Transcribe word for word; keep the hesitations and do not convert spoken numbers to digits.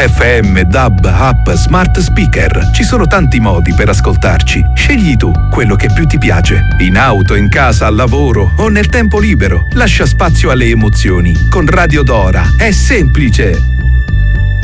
F M, D A B, app, smart speaker. Ci sono tanti modi per ascoltarci. Scegli tu quello che più ti piace. In auto, in casa, al lavoro o nel tempo libero. Lascia spazio alle emozioni. Con Radio Dora è semplice.